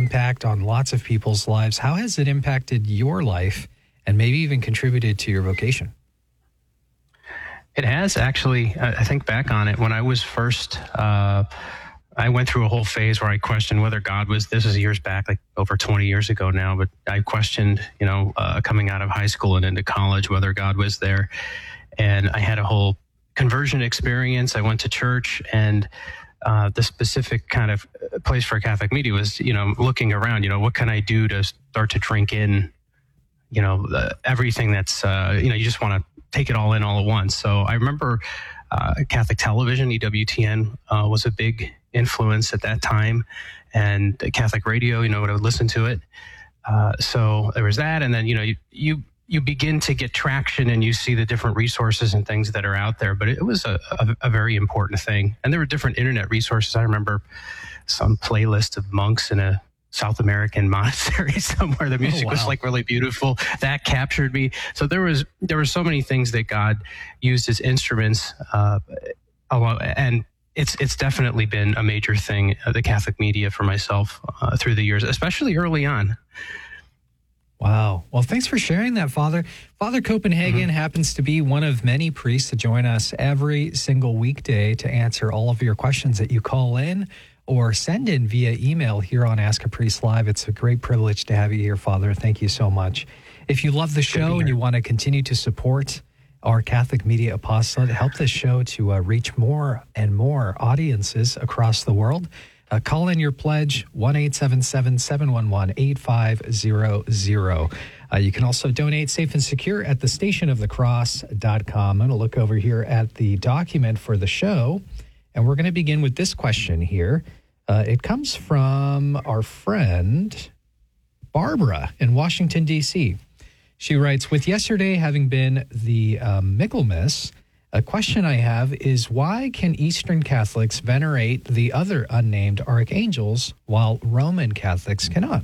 impact on lots of people's lives. How has it impacted your life and maybe even contributed to your vocation? It has actually. I think back on it when I was first. I went through a whole phase where I questioned whether God was. This is years back, like over 20 years ago now. But I questioned, coming out of high school and into college, whether God was there. And I had a whole conversion experience. I went to church, and the specific kind of place for Catholic media was, looking around. What can I do to start to drink in, everything that's, you just want to take it all in all at once. So I remember Catholic television, EWTN, was a big influence at that time, and Catholic radio, I would listen to it. So there was that. And then, you begin to get traction and you see the different resources and things that are out there. But it was a very important thing. And there were different internet resources. I remember some playlist of monks in a South American monastery somewhere. The music was like really beautiful. That captured me. So there were so many things that God used as instruments. And it's definitely been a major thing, the Catholic media for myself through the years, especially early on. Wow. Well, thanks for sharing that, Father. Father Copenhagen happens to be one of many priests that join us every single weekday to answer all of your questions that you call in or send in via email here on Ask a Priest Live. It's a great privilege to have you here, Father. Thank you so much. If you love the show and you want to continue to support our Catholic Media Apostolate, help this show to reach more and more audiences across the world, call in your pledge, 1-877-711-8500. You can also donate safe and secure at thestationofthecross.com. I'm going to look over here at the document for the show, and we're going to begin with this question here. It comes from our friend Barbara in Washington, D.C. She writes, with yesterday having been the Michaelmas, a question I have is, why can Eastern Catholics venerate the other unnamed archangels while Roman Catholics cannot?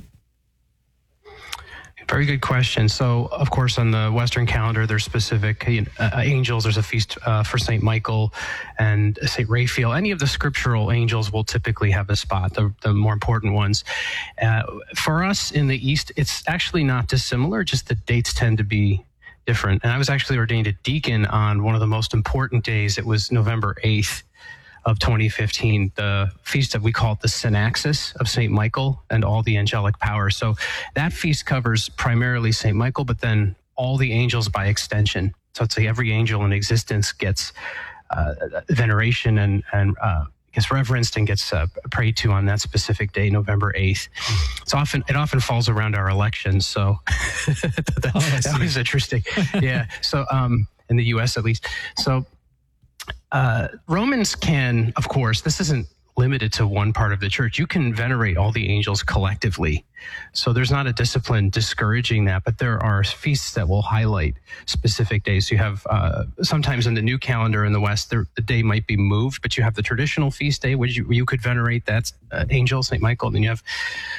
Very good question. So, of course, on the Western calendar, there's specific angels. There's a feast for St. Michael and St. Raphael. Any of the scriptural angels will typically have a spot, the more important ones. For us in the East, it's actually not dissimilar, just the dates tend to be different. And I was actually ordained a deacon on one of the most important days. It was November 8th of 2015, the feast that we call it the Synaxis of St. Michael and all the angelic powers. So that feast covers primarily St. Michael, but then all the angels by extension. So it's like every angel in existence gets veneration and gets reverenced and gets prayed to on that specific day, November 8th. It often falls around our elections, so that was interesting. Yeah, so in the U.S. at least. So Romans can, of course, this isn't limited to one part of the church. You can venerate all the angels collectively. So there's not a discipline discouraging that, but there are feasts that will highlight specific days. So you have sometimes in the new calendar in the West, the day might be moved, but you have the traditional feast day, which you could venerate that angel, St. Michael. Then you have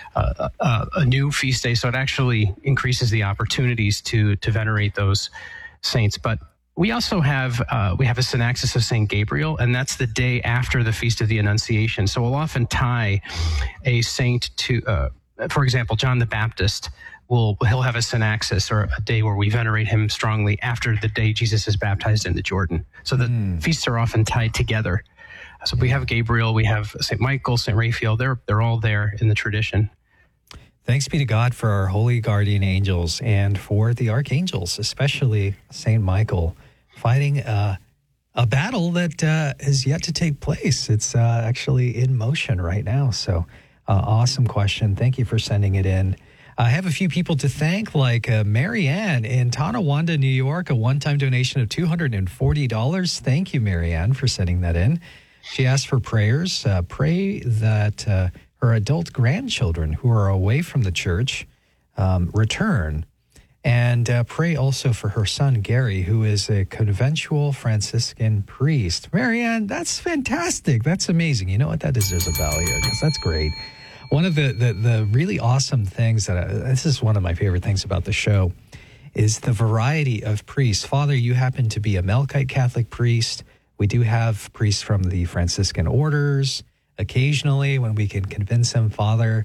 a new feast day. So it actually increases the opportunities to venerate those saints. But we also have a Synaxis of St. Gabriel, and that's the day after the Feast of the Annunciation. So we'll often tie a saint to, for example, John the Baptist. He'll have a Synaxis, or a day where we venerate him strongly after the day Jesus is baptized in the Jordan. So the feasts are often tied together. So we have Gabriel, we have St. Michael, St. Raphael. They're all there in the tradition. Thanks be to God for our holy guardian angels and for the archangels, especially St. Michael, fighting a battle that is yet to take place. It's actually in motion right now. So awesome question. Thank you for sending it in. I have a few people to thank, like Mary Ann in Tonawanda, New York, a one-time donation of $240. Thank you, Mary Ann, for sending that in. She asked for prayers. Pray that her adult grandchildren who are away from the church return. And pray also for her son, Gary, who is a conventual Franciscan priest. Marianne, that's fantastic. That's amazing. You know what? That deserves a bell here, because that's great. One of the really awesome things this is one of my favorite things about the show, is the variety of priests. Father, you happen to be a Melkite Catholic priest. We do have priests from the Franciscan orders occasionally when we can convince them, Father.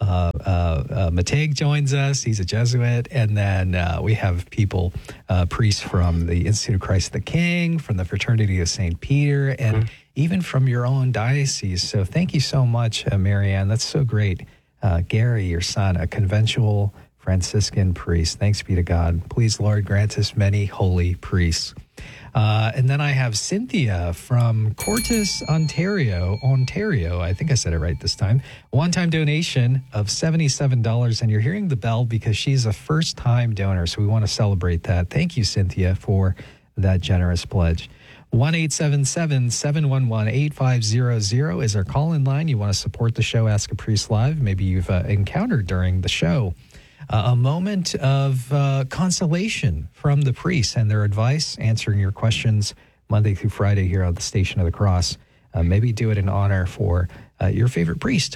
Mateg joins us. He's a Jesuit. And then we have people, priests from the Institute of Christ the King, from the Fraternity of St. Peter, and even from your own diocese. So thank you so much, Marianne. That's so great. Gary, your son, a conventual Franciscan priest. Thanks be to God. Please, Lord, grant us many holy priests. And then I have Cynthia from Cortes, Ontario. I think I said it right this time. One-time donation of $77. And you're hearing the bell because she's a first-time donor. So we want to celebrate that. Thank you, Cynthia, for that generous pledge. 1-877-711-8500 is our call-in line. You want to support the show, Ask a Priest Live. Maybe you've encountered during the show a moment of consolation from the priests and their advice, answering your questions Monday through Friday here on the Station of the Cross. Maybe do it in honor for your favorite priest.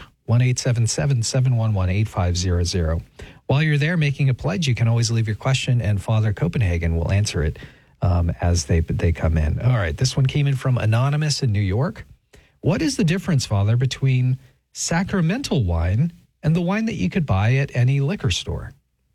1-877-711-8500. While you're there making a pledge, you can always leave your question, and Father Copenhagen will answer it as they come in. All right, this one came in from Anonymous in New York. What is the difference, Father, between sacramental wine and the wine that you could buy at any liquor store?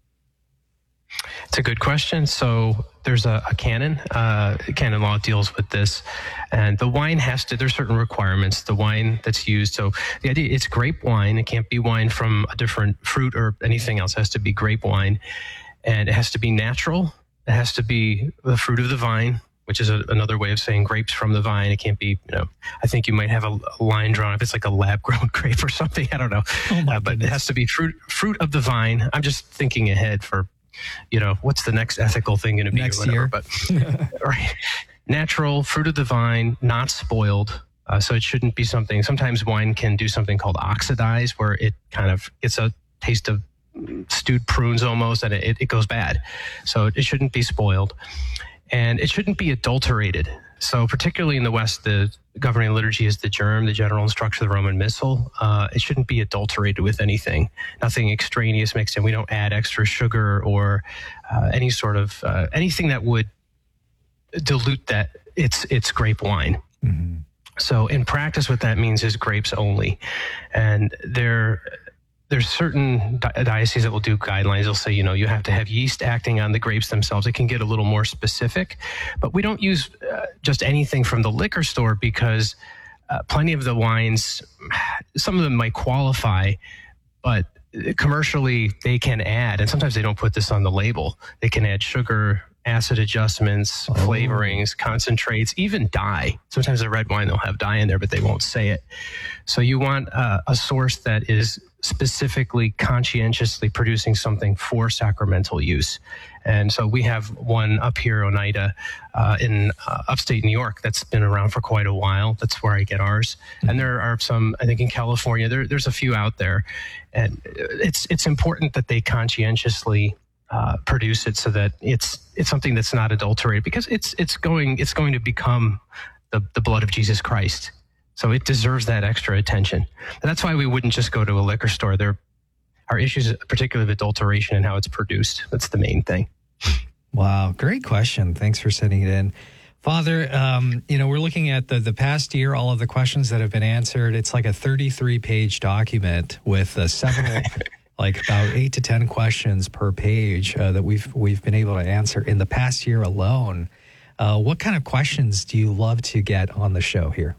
It's a good question. So there's a canon. Canon law deals with this. And the wine there's certain requirements, the wine that's used. So the idea, it's grape wine. It can't be wine from a different fruit or anything else. It has to be grape wine. And it has to be natural. It has to be the fruit of the vine, which is another way of saying grapes from the vine. It can't be, I think you might have a line drawn if it's like a lab-grown grape or something. I don't know. But it has to be fruit of the vine. I'm just thinking ahead for, what's the next ethical thing going to be next or whatever. Year. But right, natural, fruit of the vine, not spoiled. So it shouldn't be something. Sometimes wine can do something called oxidize, where it kind of gets a taste of stewed prunes almost, and it goes bad. So it shouldn't be spoiled. And it shouldn't be adulterated. So particularly in the West, the governing liturgy is the germ, the general instruction of the Roman Missal. It shouldn't be adulterated with anything, nothing extraneous mixed in. We don't add extra sugar or any sort of anything that would dilute that it's grape wine. Mm-hmm. So in practice, what that means is grapes only. And there's certain dioceses that will do guidelines. They'll say, you have to have yeast acting on the grapes themselves. It can get a little more specific, but we don't use just anything from the liquor store because plenty of the wines, some of them might qualify, but commercially they can add, and sometimes they don't put this on the label. They can add sugar, acid adjustments, flavorings, concentrates, even dye. Sometimes the red wine, they'll have dye in there, but they won't say it. So you want a source that is specifically conscientiously producing something for sacramental use. And so we have one up here, Oneida, in upstate New York, that's been around for quite a while. That's where I get ours. Mm-hmm. And there are some, I think in California, there's a few out there. And it's important that they conscientiously produce it so that it's something that's not adulterated, because it's going to become the blood of Jesus Christ. So it deserves that extra attention. And that's why we wouldn't just go to a liquor store. There are issues, particularly of adulteration and how it's produced. That's the main thing. Wow. Great question. Thanks for sending it in. Father, we're looking at the past year, all of the questions that have been answered. It's like a 33-page document with several, like about 8 to 10 questions per page that we've been able to answer in the past year alone. What kind of questions do you love to get on the show here?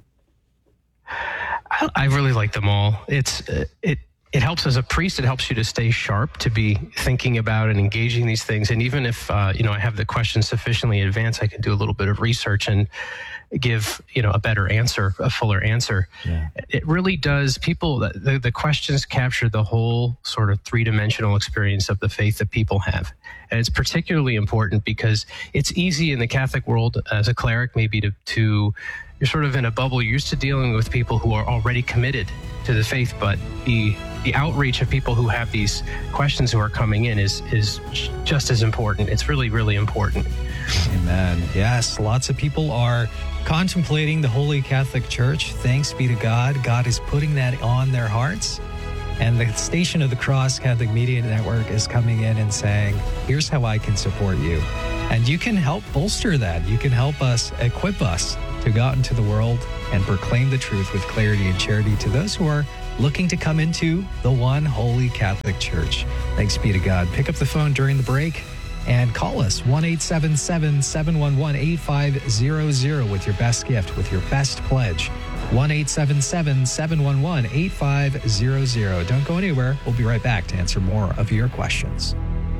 I really like them all. It helps as a priest. It helps you to stay sharp, to be thinking about and engaging these things. And even if I have the questions sufficiently in advance, I can do a little bit of research and give a better answer, a fuller answer. Yeah. It really does. The questions capture the whole sort of three-dimensional experience of the faith that people have. And it's particularly important because it's easy in the Catholic world as a cleric maybe to you're sort of in a bubble. You're used to dealing with people who are already committed to the faith, but the outreach of people who have these questions who are coming in is just as important. It's really, really important. Amen. Yes, lots of people are contemplating the Holy Catholic Church. Thanks be to God. God is putting that on their hearts. And the Station of the Cross Catholic Media Network is coming in and saying, here's how I can support you. And you can help bolster that. You can help us, equip us to go out into the world and proclaim the truth with clarity and charity to those who are looking to come into the one holy Catholic Church. Thanks be to God. Pick up the phone during the break and call us 1-877-711-8500 with your best gift, with your best pledge. 1-877-711-8500. Don't go anywhere. We'll be right back to answer more of your questions.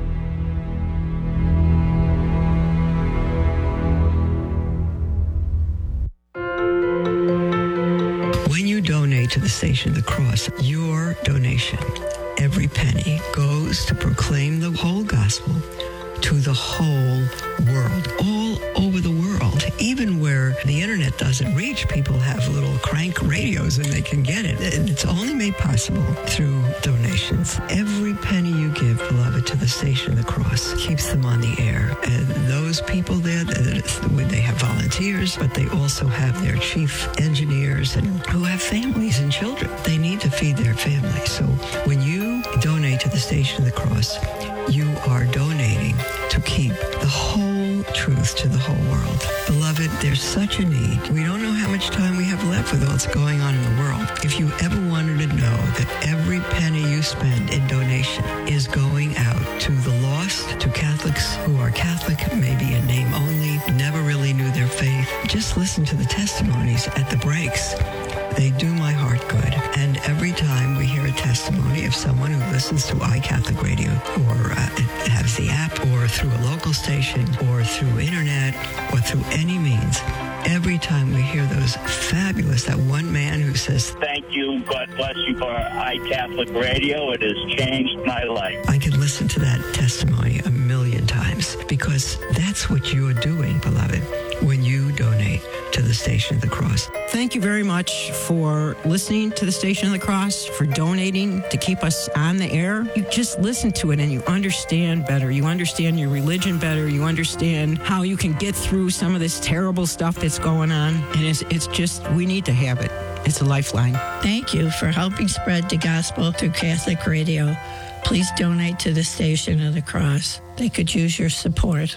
When you donate to the Station of the Cross, your donation, every penny, goes to proclaim the whole gospel to the whole world, all over the world. Even where the internet doesn't reach, people have little crank radios and they can get it. And it's only made possible through donations. Every penny you give, beloved, to the Station of the Cross keeps them on the air. And those people there, they have volunteers, but they also have their chief engineers and who have families and children. They need to feed their families. So when you donate to the Station of the Cross, you are donating to keep the whole truth to the whole world. Beloved, there's such a need. We don't know how much time we have left with what's going on in the world. If you ever wanted to know that every penny you spend in donation is going out to the lost, to Catholics who are Catholic, maybe in name only, never really knew their faith, just listen to the testimonies at the breaks. They do my heart good. And every time we hear a testimony of someone who listens to iCatholic Radio or has the app or through a local station or through internet or through any means, every time we hear those fabulous, that one man who says, "Thank you, God bless you for iCatholic Radio. It has changed my life." I could listen to that testimony a million times because that's what you're doing, beloved, when you donate to the Station of the Cross. Thank you very much for listening to the Station of the Cross, for donating to keep us on the air. You just listen to it and you understand better. You understand your religion better. You understand how you can get through some of this terrible stuff that's going on. And it's just, we need to have it. It's a lifeline. Thank you for helping spread the gospel through Catholic Radio. Please donate to the Station of the Cross. They could use your support.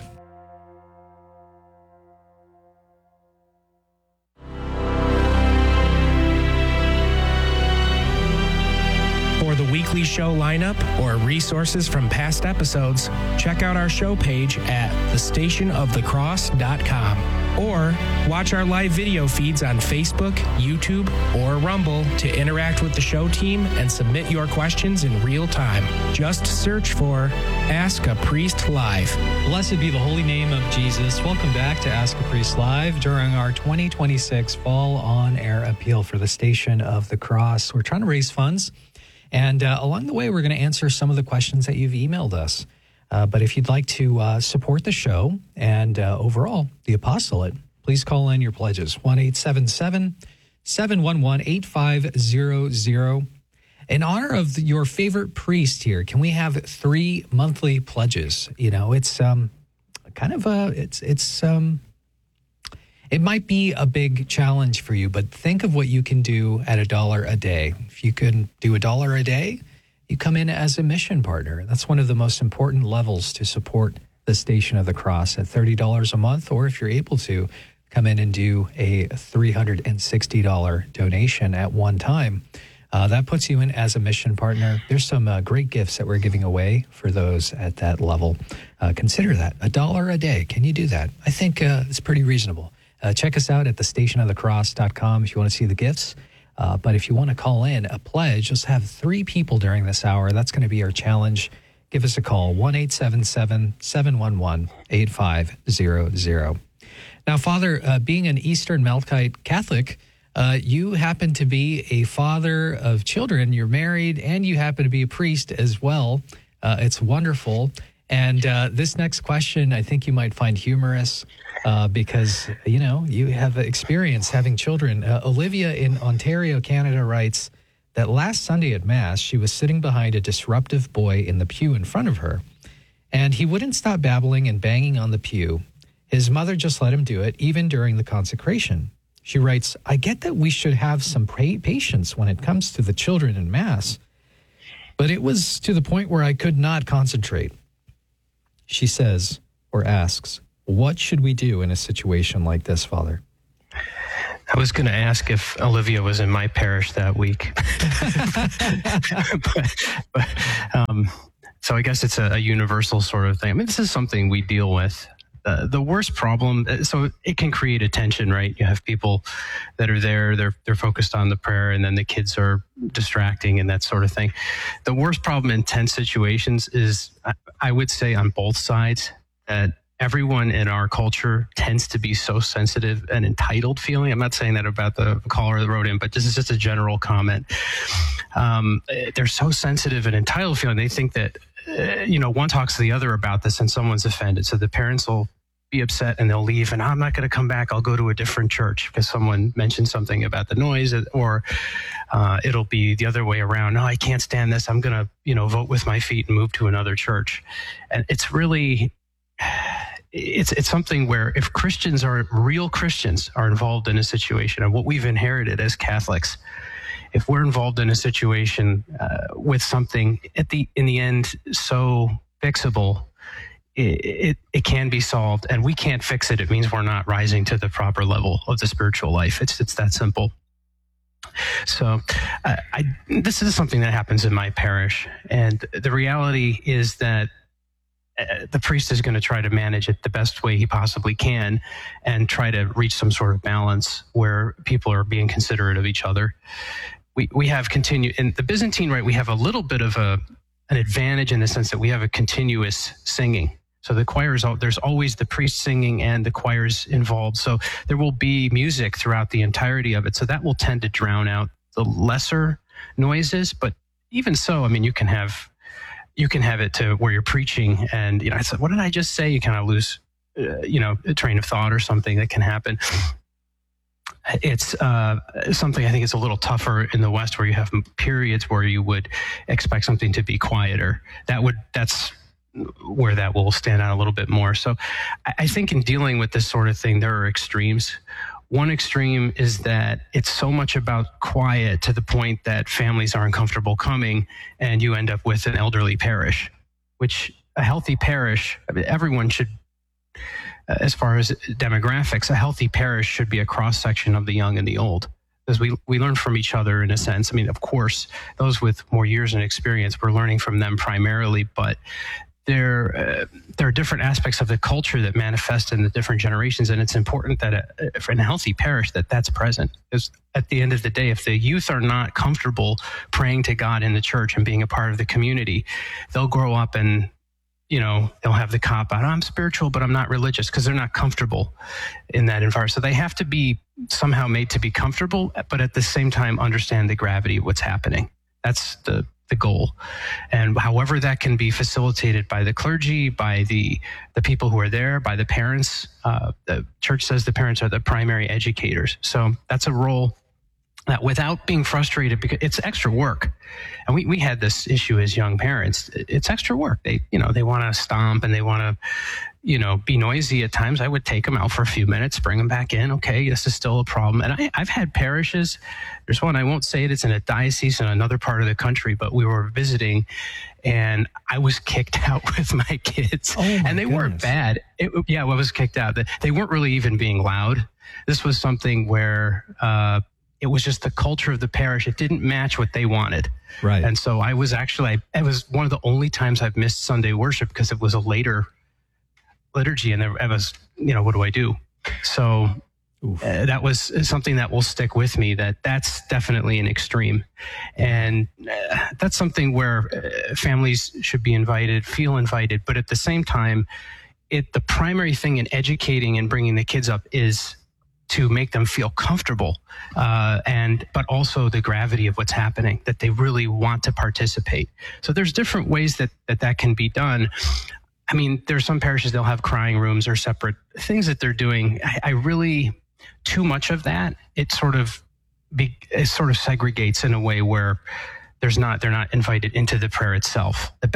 For the weekly show lineup or resources from past episodes, check out our show page at thestationofthecross.com or watch our live video feeds on Facebook, YouTube, or Rumble to interact with the show team and submit your questions in real time. Just search for Ask a Priest Live. Blessed be the holy name of Jesus. Welcome back to Ask a Priest Live during our 2026 Fall On Air Appeal for the Station of the Cross. We're trying to raise funds. And along the way, we're going to answer some of the questions that you've emailed us. But if you'd like to support the show and overall the apostolate, please call in your pledges, 1-877-711-8500. In honor of your favorite priest here, can we have 3 monthly pledges? You know, it's it might be a big challenge for you, but think of what you can do at $1 a day. If you can do $1 a day, you come in as a mission partner. That's one of the most important levels to support the Station of the Cross at $30 a month, or if you're able to, come in and do a $360 donation at one time. That puts you in as a mission partner. There's some great gifts that we're giving away for those at that level. Consider that. $1 a day. Can you do that? I think it's pretty reasonable. Check us out at thestationofthecross.com if you want to see the gifts. But if you want to call in a pledge, just have 3 people during this hour. That's going to be our challenge. Give us a call, 1-877-711-8500. Now, Father, being an Eastern Melkite Catholic, you happen to be a father of children. You're married, and you happen to be a priest as well. It's wonderful. And this next question, I think you might find humorous because, you know, you have experience having children. Olivia in Ontario, Canada writes that last Sunday at Mass, she was sitting behind a disruptive boy in the pew in front of her, and he wouldn't stop babbling and banging on the pew. His mother just let him do it, even during the consecration. She writes, I get that we should have some patience when it comes to the children in Mass, but it was to the point where I could not concentrate. She says, or asks, what should we do in a situation like this, Father? I was going to ask if Olivia was in my parish that week. So I guess it's a universal sort of thing. I mean, this is something we deal with. The worst problem, so it can create a tension, right? You have people that are there, they're focused on the prayer, and then the kids are distracting and that sort of thing. The worst problem in tense situations is, I would say on both sides, that everyone in our culture tends to be so sensitive and entitled feeling. I'm not saying that about the caller that wrote in, but this is just a general comment. They're so sensitive and entitled feeling. They think that, one talks to the other about this and someone's offended. So the parents will be upset and they'll leave, and I'm not going to come back. I'll go to a different church because someone mentioned something about the noise, or it'll be the other way around. No, I can't stand this. I'm going to, vote with my feet and move to another church. And it's really, it's something where if real Christians are involved in a situation, and what we've inherited as Catholics, if we're involved in a situation with something in the end so fixable, it can be solved, and we can't fix it. It means we're not rising to the proper level of the spiritual life. It's that simple. So this is something that happens in my parish, and the reality is that the priest is going to try to manage it the best way he possibly can and try to reach some sort of balance where people are being considerate of each other. We have in the Byzantine rite, we have a little bit of an advantage in the sense that we have a continuous singing. So the choirs, there's always the priest singing and the choirs involved. So there will be music throughout the entirety of it. So that will tend to drown out the lesser noises. But even so, I mean, you can have it to where you're preaching and, I said, what did I just say? You kind of lose, a train of thought or something that can happen. It's something I think is a little tougher in the West, where you have periods where you would expect something to be quieter. That's where that will stand out a little bit more. So I think in dealing with this sort of thing, there are extremes. One extreme is that it's so much about quiet to the point that families are uncomfortable coming, and you end up with an elderly parish, which a healthy parish, everyone should, as far as demographics, a healthy parish should be a cross-section of the young and the old, because we learn from each other in a sense. I mean, of course, those with more years and experience, we're learning from them primarily, but there are different aspects of the culture that manifest in the different generations, and it's important that in a healthy parish that's present. Because at the end of the day, if the youth are not comfortable praying to God in the church and being a part of the community, they'll grow up and they'll have the cop out, I'm spiritual, but I'm not religious, because they're not comfortable in that environment. So they have to be somehow made to be comfortable, but at the same time understand the gravity of what's happening. That's the goal. And however that can be facilitated by the clergy, by the people who are there, by the parents. The church says the parents are the primary educators. So that's a role that, without being frustrated, because it's extra work. And we had this issue as young parents. It's extra work. They want to stomp and they want to, be noisy at times. I would take them out for a few minutes, bring them back in. Okay, this is still a problem. And I've had parishes. There's one, I won't say it. It's in a diocese in another part of the country, but we were visiting and I was kicked out with my kids. And they weren't bad. I was kicked out. They weren't really even being loud. This was something where, it was just the culture of the parish. It didn't match what they wanted. Right. And so it was one of the only times I've missed Sunday worship, because it was a later liturgy and I was, what do I do? So that was something that will stick with me, that's definitely an extreme. And that's something where families should be feel invited. But at the same time, the primary thing in educating and bringing the kids up is to make them feel comfortable, but also the gravity of what's happening, that they really want to participate. So there's different ways that can be done. I mean, there's some parishes, they'll have crying rooms or separate things that they're doing. I really, too much of that, it sort of segregates in a way where they're not invited into the prayer itself. The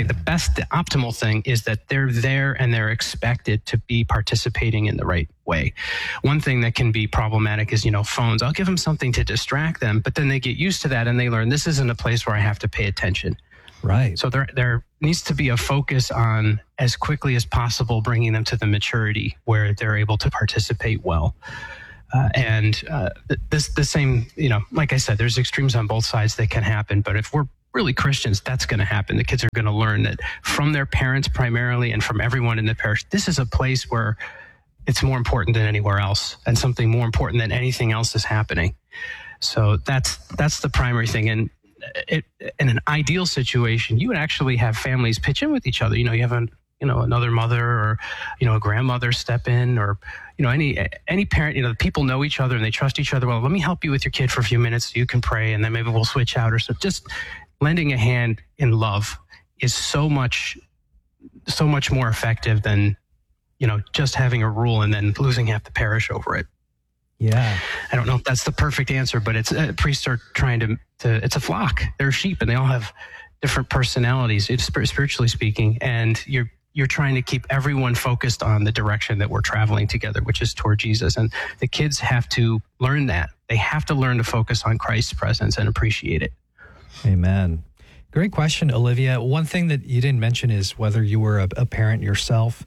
optimal thing is that they're there and they're expected to be participating in the right way. One thing that can be problematic is, phones. I'll give them something to distract them, but then they get used to that and they learn this isn't a place where I have to pay attention. Right. So there needs to be a focus on, as quickly as possible, bringing them to the maturity where they're able to participate well. The same, like I said, there's extremes on both sides that can happen. But if we're really Christians, that's going to happen. The kids are going to learn that from their parents primarily and from everyone in the parish. This is a place where it's more important than anywhere else, and something more important than anything else is happening. So that's the primary thing. And in an ideal situation, you would actually have families pitch in with each other. You have another mother or, a grandmother step in, or, any parent, people know each other and they trust each other. Well, let me help you with your kid for a few minutes so you can pray, and then maybe we'll switch out or so. Just lending a hand in love is so much more effective than, just having a rule and then losing half the parish over it. Yeah. I don't know if that's the perfect answer, but it's priests are trying to it's a flock. They're sheep, and they all have different personalities, spiritually speaking. And you're trying to keep everyone focused on the direction that we're traveling together, which is toward Jesus. And the kids have to learn that. They have to learn to focus on Christ's presence and appreciate it. Amen. Great question, Olivia. One thing that you didn't mention is whether you were a parent yourself.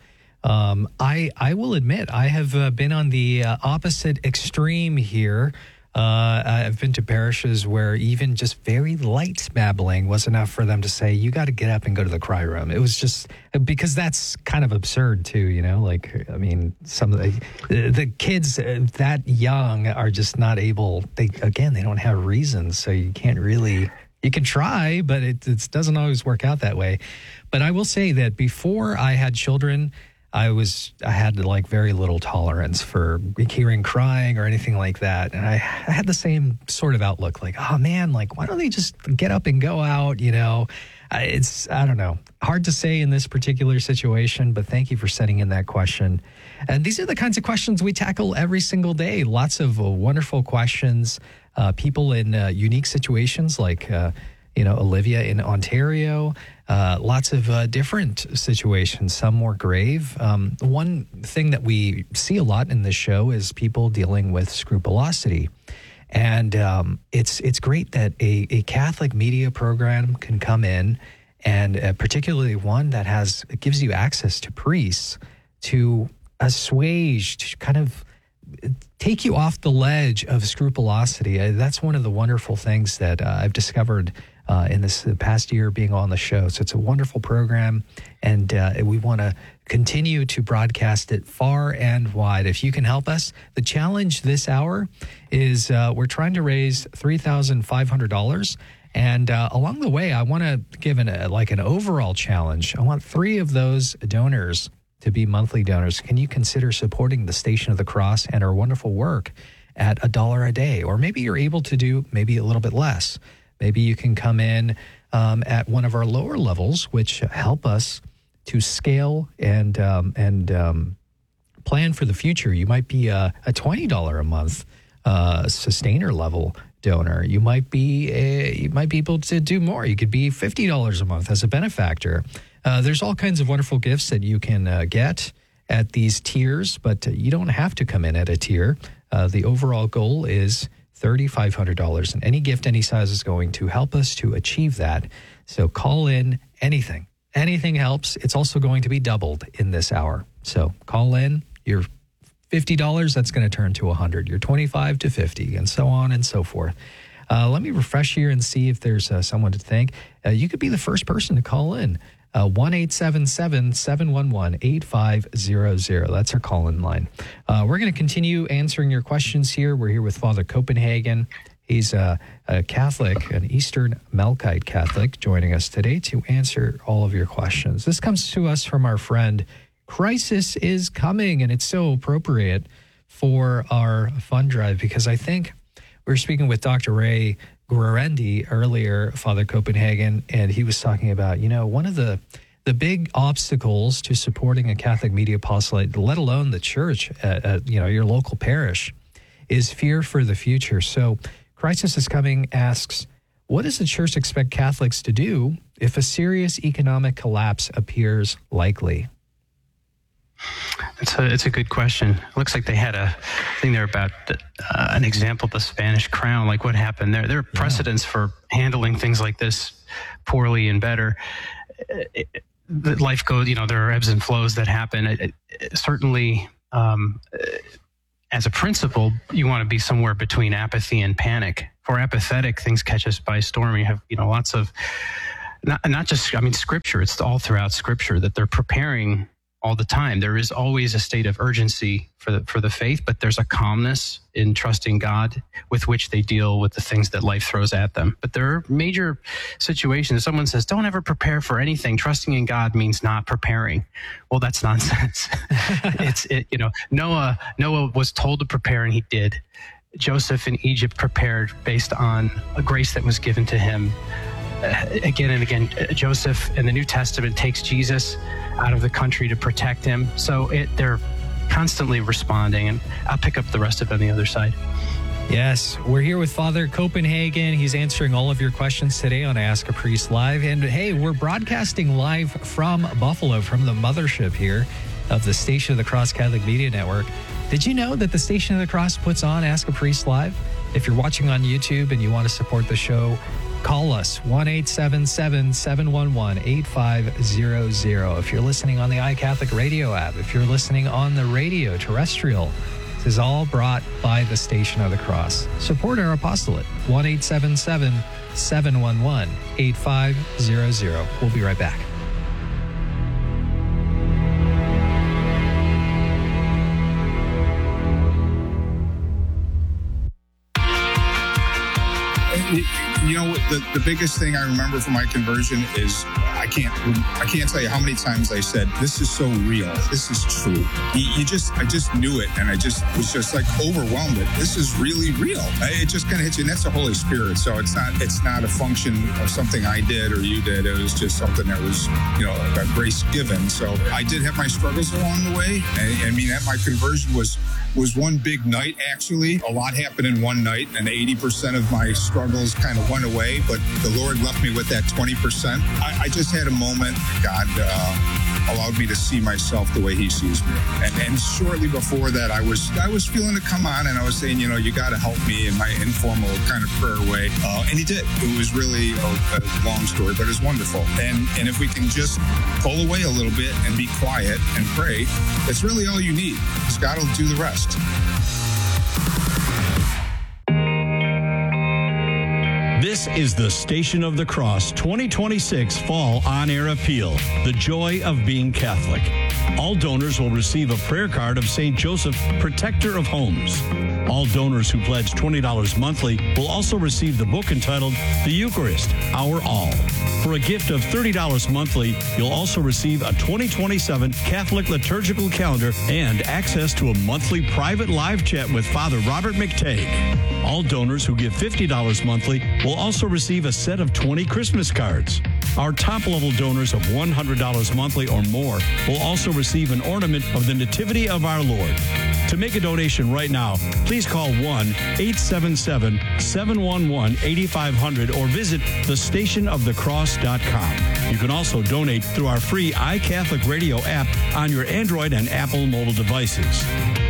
I will admit I have been on the opposite extreme here. I've been to parishes where even just very light babbling was enough for them to say, you got to get up and go to the cry room. It was just because that's kind of absurd too, some of the kids that young are just not able. They don't have reasons. So you can't really, you can try, but it doesn't always work out that way. But I will say that before I had children, I had very little tolerance for hearing crying or anything like that. And I had the same sort of outlook, oh man, why don't they just get up and go out? It's, I don't know, hard to say in this particular situation, but thank you for sending in that question. And these are the kinds of questions we tackle every single day. Lots of wonderful questions, people in unique situations like, Olivia in Ontario, lots of different situations, some more grave. One thing that we see a lot in this show is people dealing with scrupulosity. And it's great that a Catholic media program can come in, and particularly one that gives you access to priests to assuage, to kind of take you off the ledge of scrupulosity. That's one of the wonderful things that I've discovered in this past year being on the show. So it's a wonderful program, and we want to continue to broadcast it far and wide. If you can help us, the challenge this hour is we're trying to raise $3,500. And along the way, I want to give an overall challenge. I want 3 of those donors to be monthly donors. Can you consider supporting the Station of the Cross and our wonderful work at $1 a day? Or maybe you're able to do maybe a little bit less. Maybe you can come in at one of our lower levels, which help us to scale and plan for the future. You might be a $20 a month sustainer level donor. You might be able to do more. You could be $50 a month as a benefactor. There's all kinds of wonderful gifts that you can get at these tiers, but you don't have to come in at a tier. The overall goal is $3,500, and any gift, any size is going to help us to achieve that. So call in anything. Anything helps. It's also going to be doubled in this hour. So call in. Your $50, that's going to turn to $100. Your $25 to $50, and so on and so forth. Let me refresh here and see if there's someone to thank. You could be the first person to call in. 1-877-711-8500. That's our call-in line. We're going to continue answering your questions here. We're here with Father Copenhagen. He's a Catholic, an Eastern Melkite Catholic, joining us today to answer all of your questions. This comes to us from our friend, Crisis is Coming, and it's so appropriate for our fund drive because I think we were speaking with Dr. Ray Guarendi earlier, Father Copenhagen, and he was talking about, one of the big obstacles to supporting a Catholic media apostolate, let alone the church at your local parish, is fear for the future. So Crisis is Coming asks, what does the church expect Catholics to do if a serious economic collapse appears likely? It's a good question. It looks like they had a thing there about an example of the Spanish crown, like what happened there. There are precedents for handling things like this poorly and better. Life goes, there are ebbs and flows that happen. Certainly, as a principle, you want to be somewhere between apathy and panic. For apathetic, things catch us by storm. You have, lots of, not just, Scripture. It's all throughout Scripture that they're preparing all the time. There is always a state of urgency for the faith, but there's a calmness in trusting God with which they deal with the things that life throws at them. But there are major situations. Someone says, don't ever prepare for anything. Trusting in God means not preparing. Well, that's nonsense. Noah was told to prepare, and he did. Joseph in Egypt prepared based on a grace that was given to him. Again and again, Joseph in the New Testament takes Jesus out of the country to protect him. So they're constantly responding, and I'll pick up the rest of it on the other side. Yes, we're here with Father Copenhagen. He's answering all of your questions today on Ask a Priest Live. And hey, we're broadcasting live from Buffalo, from the mothership here of the Station of the Cross Catholic Media Network. Did you know that the Station of the Cross puts on Ask a Priest Live? If you're watching on YouTube and you want to support the show, call us, 1-877-711-8500. If you're listening on the iCatholic radio app, if you're listening on the radio terrestrial, this is all brought by the Station of the Cross. Support our apostolate, 1-877-711-8500. We'll be right back. The biggest thing I remember from my conversion is I can't tell you how many times I said, this is so real. This is true. I just knew it, and I just was just like overwhelmed. This is really real. It just kind of hits you, and that's the Holy Spirit. So it's not a function of something I did or you did. It was just something that was, a grace given. So I did have my struggles along the way. My conversion was one big night, actually. A lot happened in one night, and 80% of my struggles kind of went away, but the Lord left me with that 20%. I just had a moment. God allowed me to see myself the way He sees me. And shortly before that, I was feeling it come on, and I was saying, you got to help me in my informal kind of prayer way. And He did. It was really a long story, but it's wonderful. And if we can just pull away a little bit and be quiet and pray, that's really all you need, because God will do the rest. This is the Station of the Cross 2026 Fall On-Air Appeal, The Joy of Being Catholic. All donors will receive a prayer card of St. Joseph, Protector of Homes. All donors who pledge $20 monthly will also receive the book entitled The Eucharist, Our All. For a gift of $30 monthly, you'll also receive a 2027 Catholic liturgical calendar and access to a monthly private live chat with Father Robert McTagg. All donors who give $50 monthly will also receive a set of 20 Christmas cards. Our top-level donors of $100 monthly or more will also receive an ornament of the Nativity of our Lord. To make a donation right now, please call 1-877-711-8500 or visit thestationofthecross.com. You can also donate through our free iCatholic Radio app on your Android and Apple mobile devices.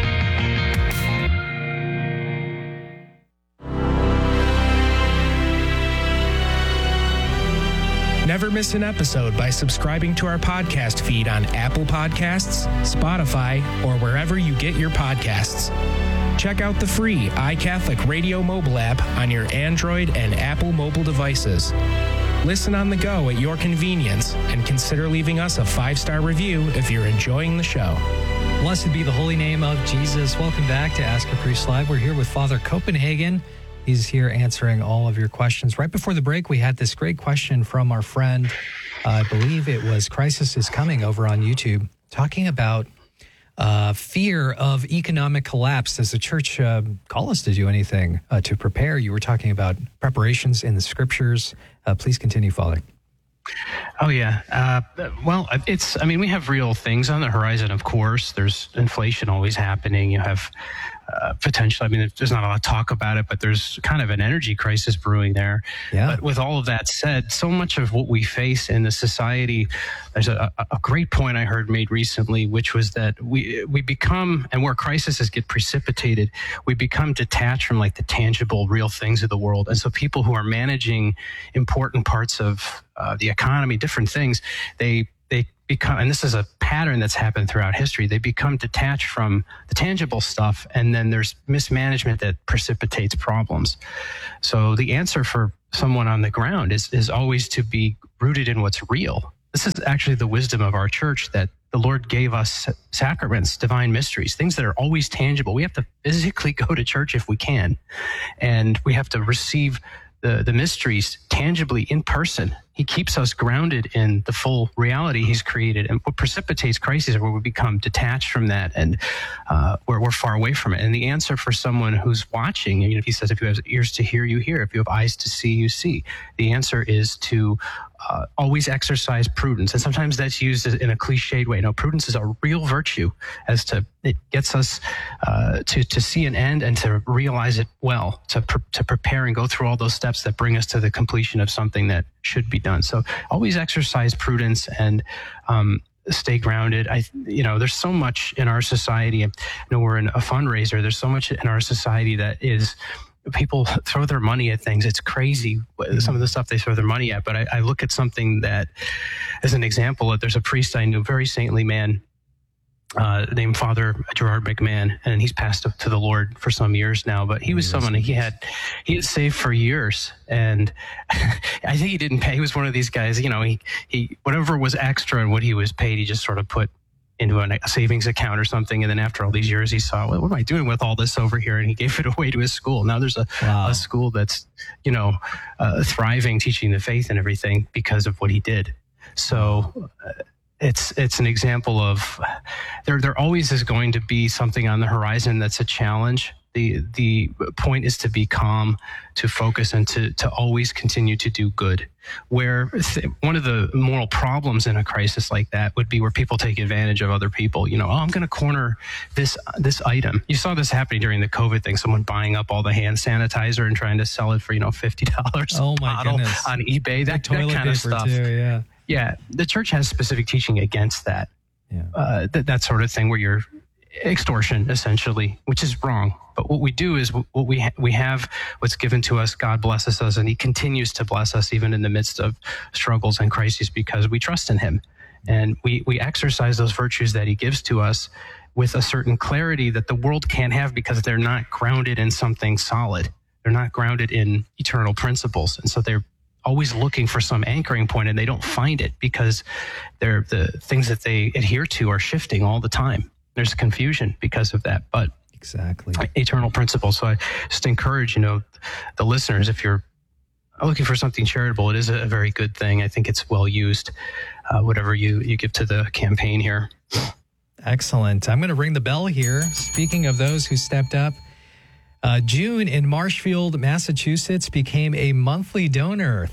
Never miss an episode by subscribing to our podcast feed on Apple Podcasts, Spotify, or wherever you get your podcasts. Check out the free iCatholic Radio mobile app on your Android and Apple mobile devices. Listen on the go at your convenience, and consider leaving us a 5-star review if you're enjoying the show. Blessed be the holy name of Jesus. Welcome back to Ask a Priest Live. We're here with Father Copenhagen. He's here answering all of your questions. Right before the break, we had this great question from our friend, I believe it was Crisis is Coming over on YouTube, talking about fear of economic collapse. Does the church call us to do anything to prepare? You were talking about preparations in the scriptures. Please continue, Father. Oh, yeah. We have real things on the horizon, of course. There's inflation always happening. You have potential. There's not a lot of talk about it, but there's kind of an energy crisis brewing there. Yeah. But with all of that said, so much of what we face in the society, there's a great point I heard made recently, which was that we become, and where crises get precipitated, we become detached from like the tangible, real things of the world. And so people who are managing important parts of the economy, different things, they become, and this is a pattern that's happened throughout history, they become detached from the tangible stuff, and then there's mismanagement that precipitates problems. So the answer for someone on the ground is always to be rooted in what's real. This is actually the wisdom of our church, that the Lord gave us sacraments, divine mysteries, things that are always tangible. We have to physically go to church if we can, and we have to receive the mysteries tangibly in person. He keeps us grounded in the full reality he's created. And what precipitates crises where we become detached from that, and where we're far away from it. And the answer for someone who's watching, he says, if you have ears to hear, you hear. If you have eyes to see, you see. The answer is to always exercise prudence. And sometimes that's used in a cliched way. No, prudence is a real virtue, as to it gets us to see an end and to realize it well, to prepare and go through all those steps that bring us to the completion of something that should be done. So always exercise prudence and stay grounded. There's so much in our society. I know we're in a fundraiser. There's so much in our society that is, people throw their money at things. It's crazy, some of the stuff they throw their money at. But I look at something that, as an example, that there's a priest I knew, very saintly man, named Father Gerard McMahon, and he's passed to the Lord for some years now. But he was someone he had saved for years, and I think he didn't pay. He was one of these guys. He whatever was extra and what he was paid, he just sort of put into a savings account or something. And then after all these years, he saw, well, what am I doing with all this over here? And he gave it away to his school. Now there's a school that's, thriving, teaching the faith and everything because of what he did. So it's an example of there always is going to be something on the horizon that's a challenge. The point is to be calm, to focus, and to always continue to do good. Where one of the moral problems in a crisis like that would be where people take advantage of other people. I'm going to corner this item. You saw this happening during the COVID thing. Someone buying up all the hand sanitizer and trying to sell it for $50 oh my bottle goodness. on eBay. That kind of stuff. Too, yeah. The church has specific teaching against that. Yeah. That sort of thing where you're extortion, essentially, which is wrong. But what we do is what we have what's given to us. God blesses us, and he continues to bless us even in the midst of struggles and crises, because we trust in him. And we exercise those virtues that he gives to us with a certain clarity that the world can't have, because they're not grounded in something solid. They're not grounded in eternal principles. And so they're always looking for some anchoring point, and they don't find it because the things that they adhere to are shifting all the time. There's confusion because of that. But exactly, eternal principles. So I just encourage, the listeners, if you're looking for something charitable, it is a very good thing. I think it's well used, whatever you give to the campaign here. Excellent. I'm going to ring the bell here. Speaking of those who stepped up, June in Marshfield, Massachusetts became a monthly donor.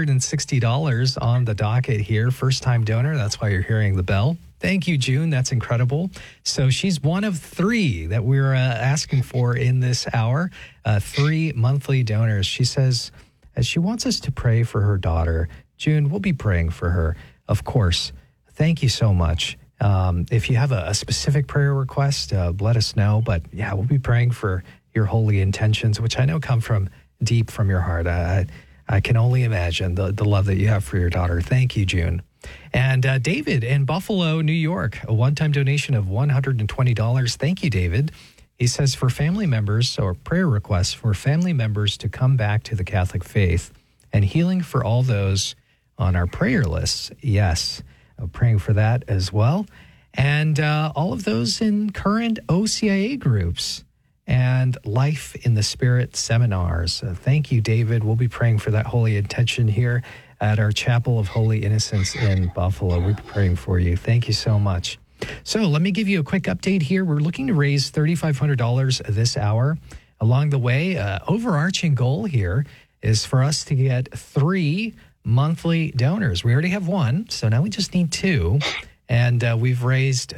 $360 on the docket here. First-time donor. That's why you're hearing the bell. Thank you, June. That's incredible. So she's one of 3 that we're asking for in this hour, 3 monthly donors. She says she wants us to pray for her daughter. June, we'll be praying for her, of course. Thank you so much. If you have a specific prayer request, let us know. But yeah, we'll be praying for your holy intentions, which I know come from deep from your heart. I can only imagine the love that you have for your daughter. Thank you, June. And David in Buffalo, New York, a one-time donation of $120. Thank you, David. He says for family members, or prayer requests for family members to come back to the Catholic faith, and healing for all those on our prayer lists. Yes, praying for that as well. And all of those in current OCIA groups and Life in the Spirit seminars. Thank you, David. We'll be praying for that holy intention here at our Chapel of Holy Innocents in Buffalo. We're praying for you. Thank you so much. So let me give you a quick update here. We're looking to raise $3,500 this hour. Along the way, overarching goal here is for us to get 3 monthly donors. We already have 1, so now we just need 2. And we've raised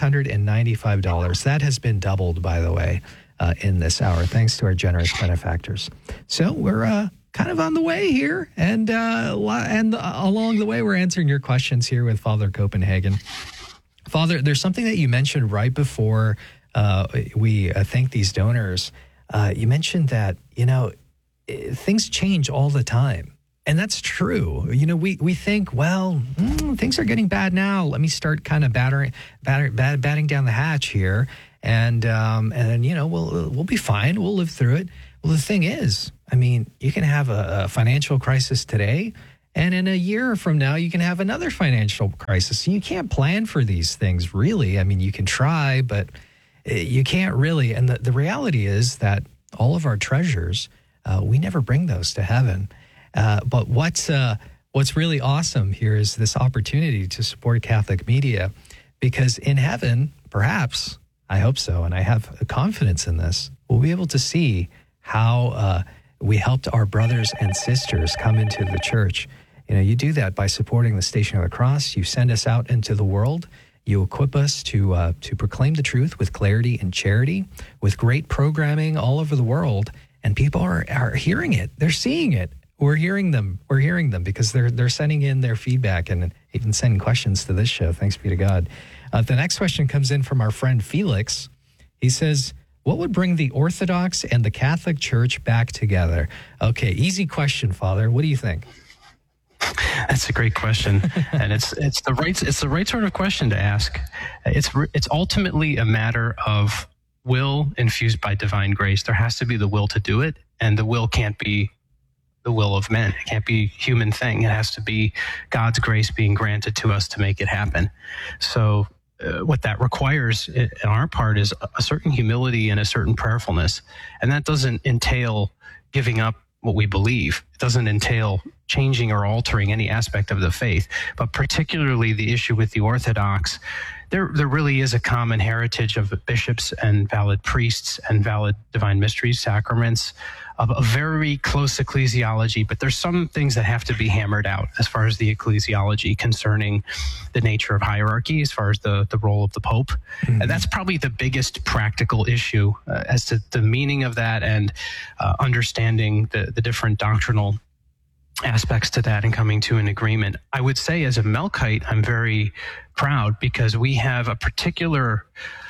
$695. That has been doubled, by the way, in this hour, thanks to our generous benefactors. So we're kind of on the way here, and along the way, we're answering your questions here with Father Copenhagen. Father, there's something that you mentioned right before we thank these donors. You mentioned that, things change all the time. And that's true. You know, we think, well, things are getting bad now. Let me start kind of batting down the hatch here, and you know, we'll be fine. We'll live through it. Well, the thing is, I mean, you can have a financial crisis today, and in a year from now, you can have another financial crisis. So you can't plan for these things, really. I mean, you can try, but you can't really. And the reality is that all of our treasures, we never bring those to heaven. But what's really awesome here is this opportunity to support Catholic media, because in heaven, perhaps, I hope so, and I have confidence in this, we'll be able to see how we helped our brothers and sisters come into the church. You know, you do that by supporting the Station of the Cross. You send us out into the world. You equip us to proclaim the truth with clarity and charity, with great programming all over the world, and people are hearing it. They're seeing it. We're hearing them because they're sending in their feedback and even sending questions to this show. Thanks be to God. The next question comes in from our friend Felix. He says, what would bring the Orthodox and the Catholic Church back together? Okay, easy question, Father. What do you think? That's a great question, and it's the right sort of question to ask. It's ultimately a matter of will infused by divine grace. There has to be the will to do it, and the will can't be the will of men. It can't be a human thing. It has to be God's grace being granted to us to make it happen. So what that requires in our part is a certain humility and a certain prayerfulness. And that doesn't entail giving up what we believe. It doesn't entail changing or altering any aspect of the faith, but particularly the issue with the Orthodox. There really is a common heritage of bishops and valid priests and valid divine mysteries, sacraments, of a very close ecclesiology, but there's some things that have to be hammered out as far as the ecclesiology concerning the nature of hierarchy, as far as the role of the Pope. Mm-hmm. And that's probably the biggest practical issue as to the meaning of that and understanding the different doctrinal aspects to that and coming to an agreement. I would say as a Melkite, I'm very proud because we have a particular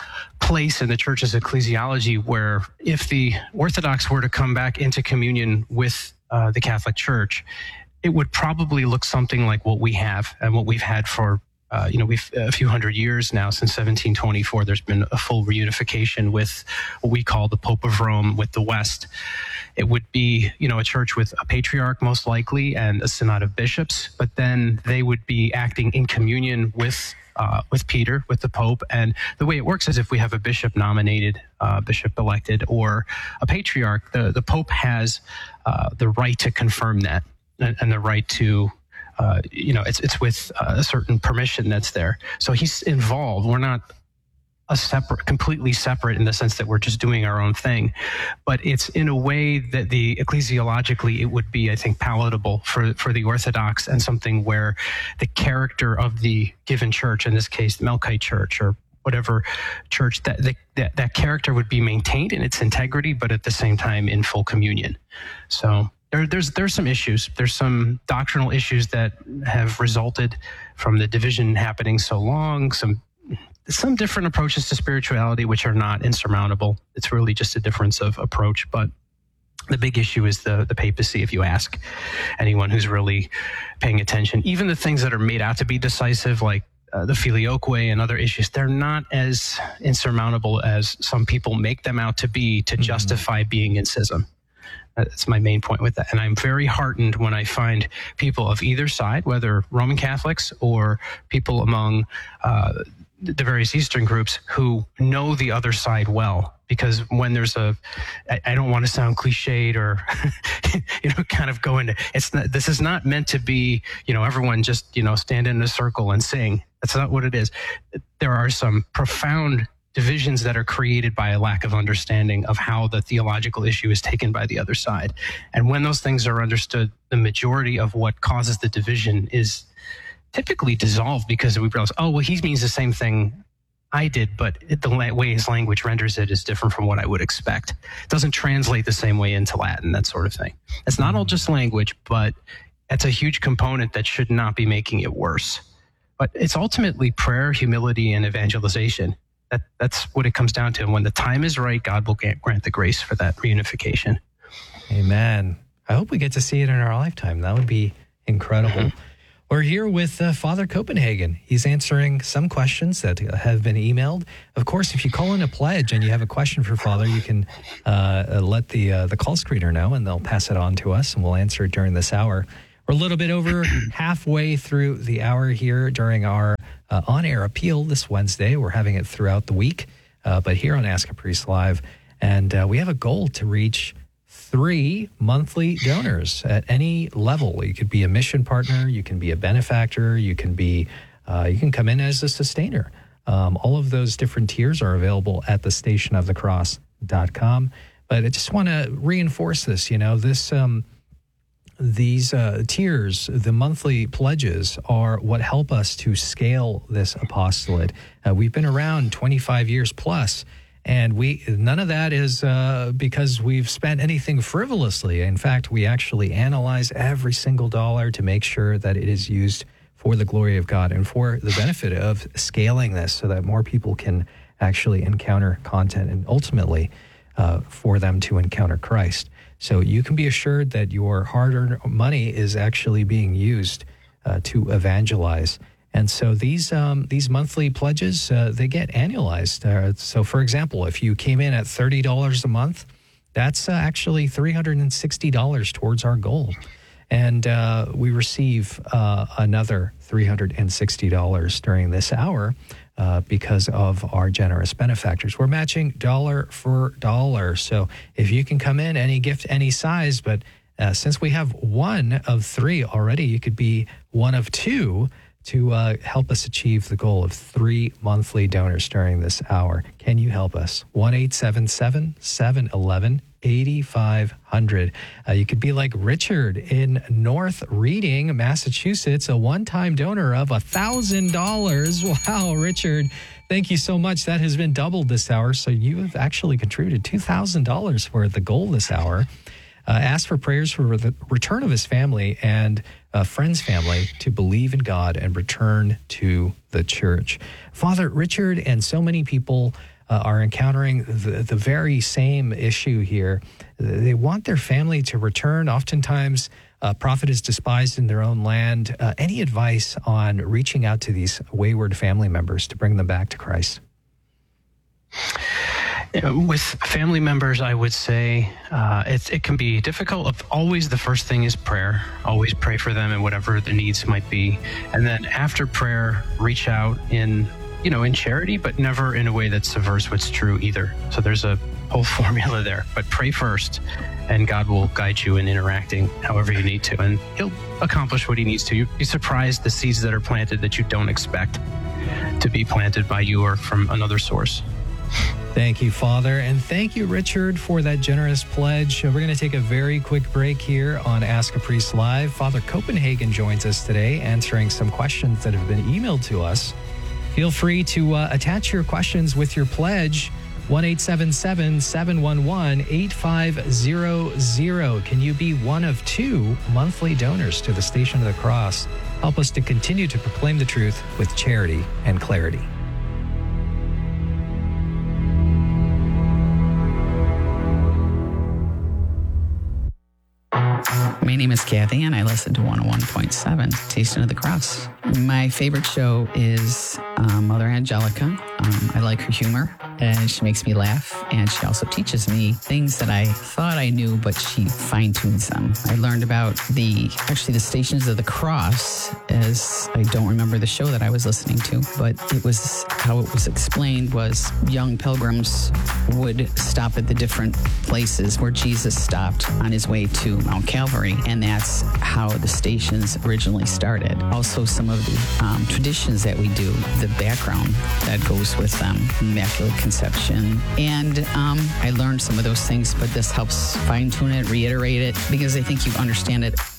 place in the church's ecclesiology where if the Orthodox were to come back into communion with the Catholic Church, it would probably look something like what we have and what we've had for we've a few hundred years now. Since 1724, there's been a full reunification with what we call the Pope of Rome with the West. It would be, a church with a patriarch most likely and a synod of bishops, but then they would be acting in communion with Peter, with the Pope. And the way it works is if we have a bishop nominated, bishop elected, or a patriarch, the Pope has the right to confirm that and the right to, it's with a certain permission that's there. So he's involved. We're not completely separate in the sense that we're just doing our own thing, but it's in a way that ecclesiologically it would be, I think, palatable for the Orthodox and something where the character of the given church, in this case, the Melkite Church or whatever church, that character would be maintained in its integrity, but at the same time in full communion. So there's some issues. There's some doctrinal issues that have resulted from the division happening so long, some different approaches to spirituality, which are not insurmountable. It's really just a difference of approach. But the big issue is the papacy, if you ask anyone who's really paying attention. Even the things that are made out to be decisive, like the Filioque and other issues, they're not as insurmountable as some people make them out to be to justify being in schism. That's my main point with that. And I'm very heartened when I find people of either side, whether Roman Catholics or people among the various Eastern groups who know the other side well. Because when there's I don't want to sound cliched or, kind of go into, this is not meant to be, everyone just, stand in a circle and sing. That's not what it is. There are some profound divisions that are created by a lack of understanding of how the theological issue is taken by the other side. And when those things are understood, the majority of what causes the division is typically dissolved because we realize, he means the same thing I did, but the way his language renders it is different from what I would expect. It doesn't translate the same way into Latin, that sort of thing. It's not all just language, but it's a huge component that should not be making it worse. But it's ultimately prayer, humility, and evangelization. That's what it comes down to. And when the time is right, God will grant the grace for that reunification. Amen. I hope we get to see it in our lifetime. That would be incredible. We're here with Father Copenhagen. He's answering some questions that have been emailed. Of course, if you call in a pledge and you have a question for Father, you can let the call screener know, and they'll pass it on to us, and we'll answer it during this hour. We're a little bit over halfway through the hour here during our on-air appeal this Wednesday. We're having it throughout the week, but here on Ask a Priest Live. And we have a goal to reach 3 monthly donors at any level. You could be a mission partner, you can be a benefactor, you can come in as a sustainer. All of those different tiers are available at thestationofthecross.com. But I just want to reinforce this. These tiers, the monthly pledges, are what help us to scale this apostolate. We've been around 25 years plus. And none of that is because we've spent anything frivolously. In fact, we actually analyze every single dollar to make sure that it is used for the glory of God and for the benefit of scaling this so that more people can actually encounter content and ultimately for them to encounter Christ. So you can be assured that your hard-earned money is actually being used to evangelize. And so these monthly pledges, they get annualized. So, for example, if you came in at $30 a month, that's actually $360 towards our goal. And we receive another $360 during this hour because of our generous benefactors. We're matching dollar for dollar. So if you can come in, any gift, any size, but since we have one of 3 already, you could be one of 2 to help us achieve the goal of 3 monthly donors during this hour. Can you help us? 1-877-711-8500. You could be like Richard in North Reading, Massachusetts, a one-time donor of $1,000. Wow, Richard, thank you so much. That has been doubled this hour. So you have actually contributed $2,000 for the goal this hour. Asked for prayers for the return of his family and friend's family to believe in God and return to the church. Father, Richard and so many people are encountering the very same issue here. They want their family to return. Oftentimes, a prophet is despised in their own land. Any advice on reaching out to these wayward family members to bring them back to Christ? With family members, I would say it can be difficult. Always the first thing is prayer. Always pray for them and whatever the needs might be. And then after prayer, reach out in charity, but never in a way that subverts what's true either. So there's a whole formula there. But pray first, and God will guide you in interacting however you need to. And he'll accomplish what he needs to. You'd be surprised the seeds that are planted that you don't expect to be planted by you or from another source. Thank you, Father. And thank you, Richard, for that generous pledge. We're going to take a very quick break here on Ask a Priest Live. Father Copenhagen joins us today, answering some questions that have been emailed to us. Feel free to attach your questions with your pledge. 1-877-711-8500. Can you be one of 2 monthly donors to the Station of the Cross? Help us to continue to proclaim the truth with charity and clarity. My name is Kathy, and I listen to 101.7 Station of the Cross. My favorite show is Mother Angelica. I like her humor, and she makes me laugh, and she also teaches me things that I thought I knew, but she fine-tunes them. I learned about the Stations of the Cross, as I don't remember the show that I was listening to, but it was how it was explained was young pilgrims would stop at the different places where Jesus stopped on his way to Mount Calvary, and that's how the stations originally started. Also, some of the traditions that we do, the background that goes with them, Immaculate Conception. And I learned some of those things, but this helps fine-tune it, reiterate it, because I think you understand it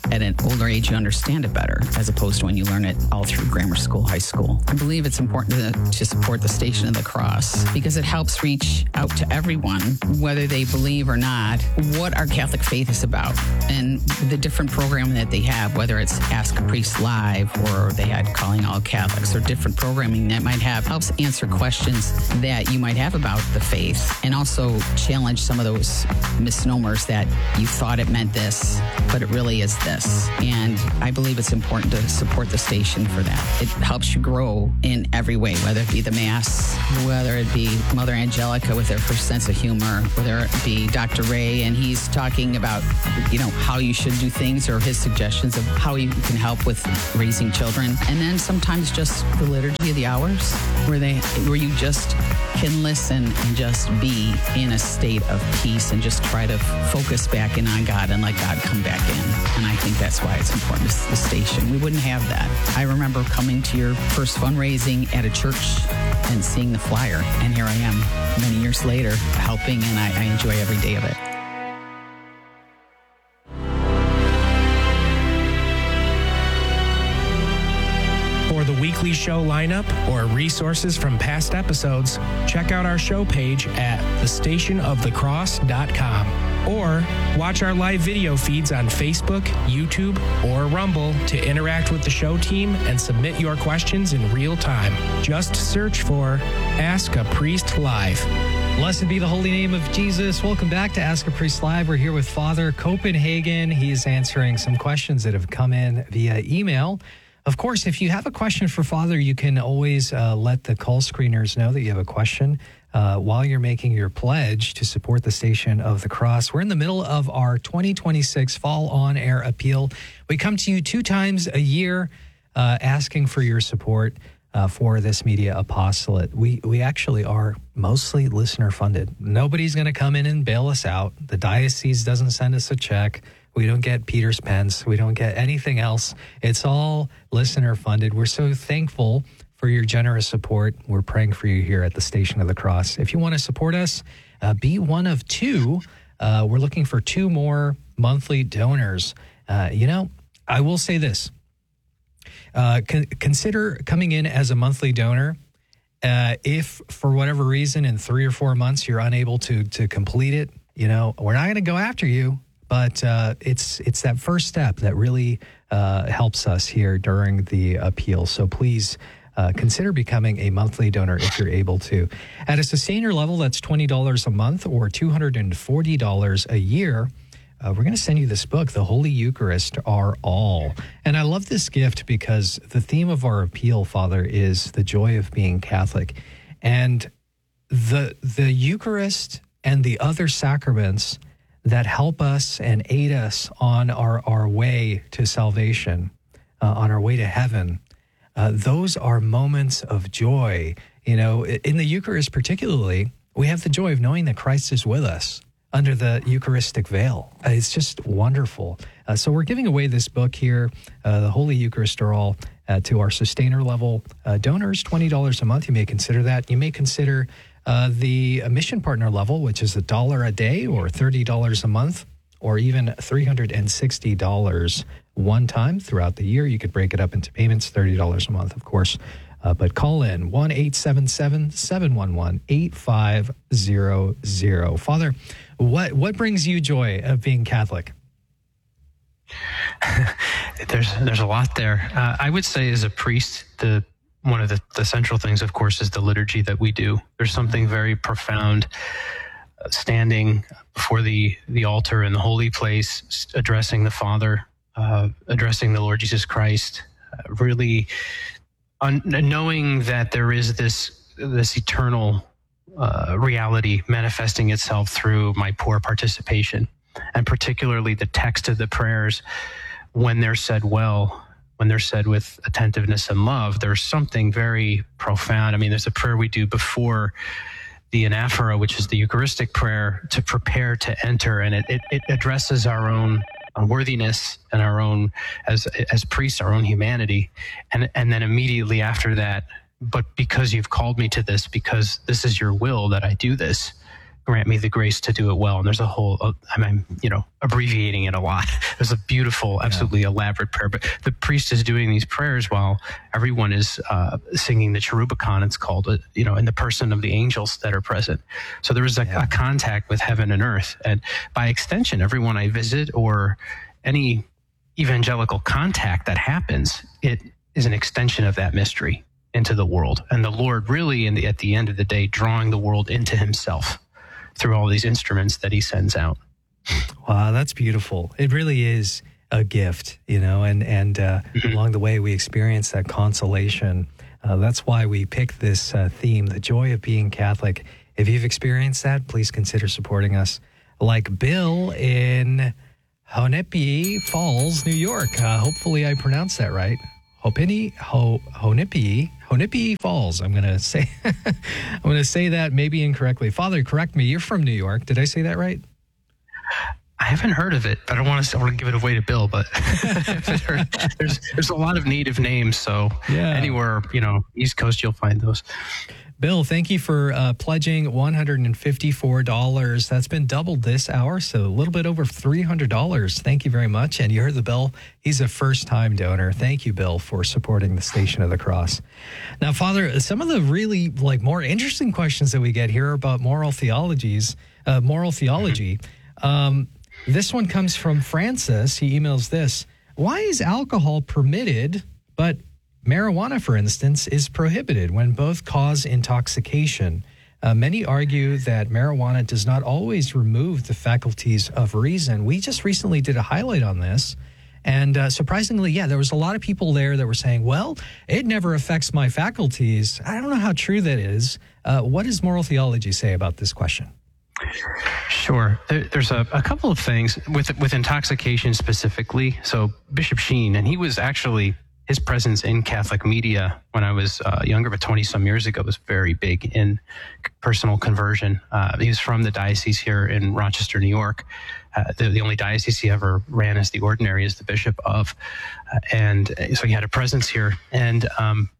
at an older age, you understand it better, as opposed to when you learn it all through grammar school, high school. I believe it's important to support the Station of the Cross because it helps reach out to everyone, whether they believe or not, what our Catholic faith is about and the different programming that they have, whether it's Ask a Priest Live or they had Calling All Catholics or different programming that might have, helps answer questions that you might have about the faith and also challenge some of those misnomers that you thought it meant this, but it really is this. And I believe it's important to support the station for that. It helps you grow in every way, whether it be the Mass, whether it be Mother Angelica with her sense of humor, whether it be Dr. Ray and he's talking about, how you should do things or his suggestions of how you can help with raising children. And then sometimes just the Liturgy of the Hours where you just can listen and just be in a state of peace and just try to focus back in on God and let God come back in. And I think that's why it's important to the station. We wouldn't have that. I remember coming to your first fundraising at a church and seeing the flyer. And here I am many years later helping, and I enjoy every day of it. For the weekly show lineup or resources from past episodes, check out our show page at thestationofthecross.com or watch our live video feeds on Facebook, YouTube, or Rumble to interact with the show team and submit your questions in real time. Just search for Ask a Priest Live. Blessed be the holy name of Jesus. Welcome back to Ask a Priest Live. We're here with Father Copenhagen. He is answering some questions that have come in via email. Of course, if you have a question for Father, you can always let the call screeners know that you have a question while you're making your pledge to support the Station of the Cross. We're in the middle of our 2026 Fall On Air Appeal. We come to you 2 times a year asking for your support for this media apostolate. We actually are mostly listener funded. Nobody's going to come in and bail us out. The diocese doesn't send us a check. We don't get Peter's pence. We don't get anything else. It's all listener funded. We're so thankful for your generous support. We're praying for you here at the Station of the Cross. If you want to support us, be one of 2. We're looking for 2 more monthly donors. I will say this. Consider coming in as a monthly donor. If for whatever reason in 3 or 4 months you're unable to complete it, we're not going to go after you. But it's that first step that really helps us here during the appeal. So please consider becoming a monthly donor if you're able to. At a sustainer level, that's $20 a month or $240 a year. We're going to send you this book, The Holy Eucharist Our All. And I love this gift because the theme of our appeal, Father, is the joy of being Catholic. And the Eucharist and the other sacraments that help us and aid us on our way to salvation, on our way to heaven. Those are moments of joy. In the Eucharist particularly, we have the joy of knowing that Christ is with us under the Eucharistic veil. It's just wonderful. So we're giving away this book here, The Holy Eucharist Are All, to our sustainer level donors, $20 a month. You may consider that. You may consider the mission partner level, which is $1 a day or $30 a month, or even $360 one time throughout the year. You could break it up into payments, $30 a month, of course. But call in 1-877-711-8500. Father, what brings you joy of being Catholic? There's a lot there. I would say as a priest, one of the central things, of course, is the liturgy that we do. There's something very profound standing before the altar in the holy place, addressing the Father, addressing the Lord Jesus Christ, really knowing that there is this eternal reality manifesting itself through my poor participation, and particularly the text of the prayers when they're said well, when they're said with attentiveness and love. There's something very profound. I mean, there's a prayer we do before the anaphora, which is the Eucharistic prayer, to prepare to enter, and it addresses our own unworthiness and our own, as priests, our own humanity, and then immediately after that, but because you've called me to this, because this is your will that I do this, grant me the grace to do it well. And there's a whole, I'm abbreviating it a lot. There's a beautiful, absolutely elaborate prayer, but the priest is doing these prayers while everyone is singing the Cherubicon, it's called, in the person of the angels that are present. So there is a contact with heaven and earth. And by extension, everyone I visit or any evangelical contact that happens, it is an extension of that mystery into the world. And the Lord really, at the end of the day, drawing the world into himself through all these instruments that he sends out. Wow, that's beautiful. It really is a gift, and along the way we experience that consolation. That's why we picked this theme, the joy of being Catholic. If you've experienced that, please consider supporting us. Like Bill in Honepi Falls, New York. Hopefully I pronounced that right. Honepi Falls. I'm going to say that maybe incorrectly. Father, correct me. You're from New York. Did I say that right? I haven't heard of it, but I want to give it away to Bill, but there's a lot of native names. So anywhere, East Coast, you'll find those. Bill, thank you for pledging $154. That's been doubled this hour, so a little bit over $300. Thank you very much. And you heard the Bill. He's a first-time donor. Thank you, Bill, for supporting the Station of the Cross. Now, Father, some of the really more interesting questions that we get here about moral theology. This one comes from Francis. He emails this: why is alcohol permitted, but marijuana, for instance, is prohibited when both cause intoxication? Many argue that marijuana does not always remove the faculties of reason. We just recently did a highlight on this. And surprisingly, there was a lot of people there that were saying, well, it never affects my faculties. I don't know how true that is. What does moral theology say about this question? Sure. There's a couple of things with intoxication specifically. So Bishop Sheen, and he was actually, his presence in Catholic media when I was younger, but 20-some years ago, was very big in personal conversion. He was from the diocese here in Rochester, New York. The only diocese he ever ran as the ordinary, as the bishop of. And so he had a presence here. And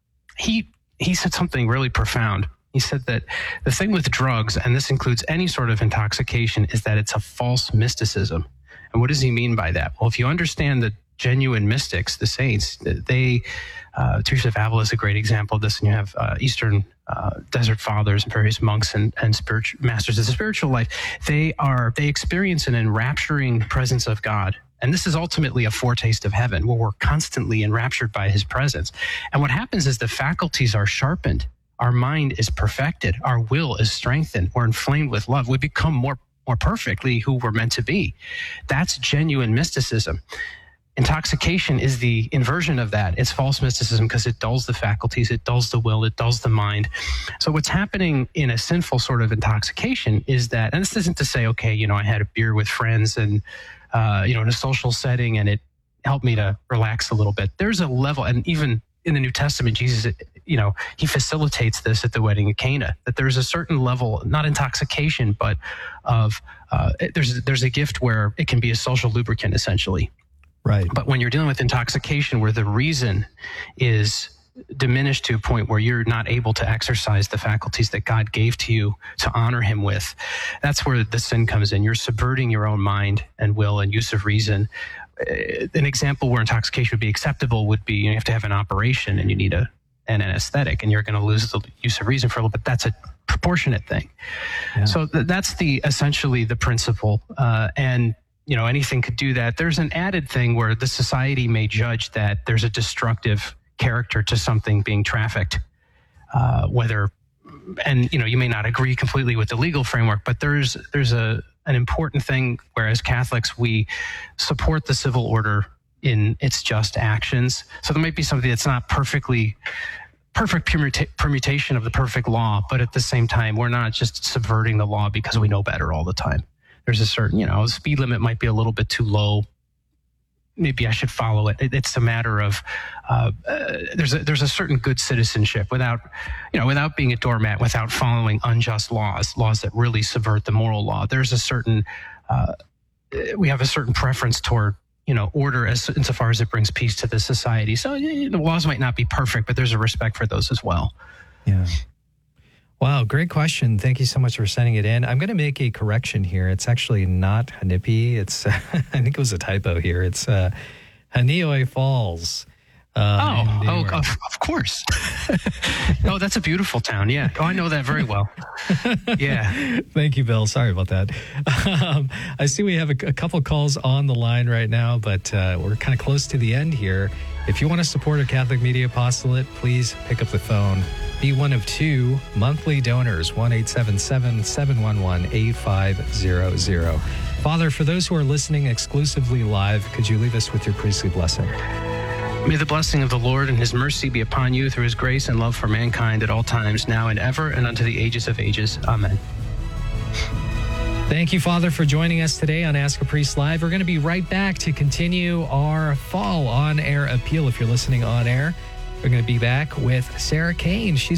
he said something really profound. He said that the thing with drugs, and this includes any sort of intoxication, is that it's a false mysticism. And what does he mean by that? Well, if you understand the genuine mystics, the saints, they, Teresa of Avila is a great example of this, and you have Eastern Desert Fathers and various monks and spiritual masters of the spiritual life. They experience an enrapturing presence of God. And this is ultimately a foretaste of heaven, where we're constantly enraptured by his presence. And what happens is the faculties are sharpened. Our mind is perfected. Our will is strengthened. We're inflamed with love. We become more perfectly who we're meant to be. That's genuine mysticism. Intoxication is the inversion of that. It's false mysticism because it dulls the faculties, it dulls the will, it dulls the mind. So what's happening in a sinful sort of intoxication is that, and this isn't to say, okay, I had a beer with friends and, in a social setting and it helped me to relax a little bit. There's a level, and even in the New Testament, Jesus, he facilitates this at the wedding of Cana, that there's a certain level, not intoxication, but of, there's a gift where it can be a social lubricant, essentially. Right. But when you're dealing with intoxication where the reason is diminished to a point where you're not able to exercise the faculties that God gave to you to honor him with, that's where the sin comes in. You're subverting your own mind and will and use of reason. An example where intoxication would be acceptable would be you have to have an operation and you need an anesthetic and you're going to lose the use of reason for a little bit. That's a proportionate thing. Yeah. So that's essentially the principle. And anything could do that. There's an added thing where the society may judge that there's a destructive character to something being trafficked, you may not agree completely with the legal framework, but there's an important thing where as Catholics, we support the civil order in its just actions. So there might be something that's not perfect permutation of the perfect law, but at the same time, we're not just subverting the law because we know better all the time. There's a certain, speed limit might be a little bit too low. Maybe I should follow it. It's a matter of there's a certain good citizenship without being a doormat, without following unjust laws that really subvert the moral law. There's a certain we have a certain preference toward order insofar as it brings peace to the society. So the laws might not be perfect, but there's a respect for those as well. Yeah. Wow, great question. Thank you so much for sending it in. I'm going to make a correction here. It's actually not Hanipi. It's I think it was a typo here. It's Hanoi Falls. Of course. Oh, that's a beautiful town. Yeah. Oh, I know that very well. Yeah. Thank you, Bill. Sorry about that. I see we have a couple calls on the line right now, but we're kind of close to the end here. If you want to support a Catholic Media Apostolate, please pick up the phone. Be one of 2 monthly donors, 1-877-711-8500. Father, for those who are listening exclusively live, could you leave us with your priestly blessing? May the blessing of the Lord and his mercy be upon you through his grace and love for mankind at all times, now and ever, and unto the ages of ages. Amen. Thank you, Father, for joining us today on Ask a Priest Live. We're going to be right back to continue our fall on-air appeal. If you're listening on air, we're going to be back with Sarah Kane. She's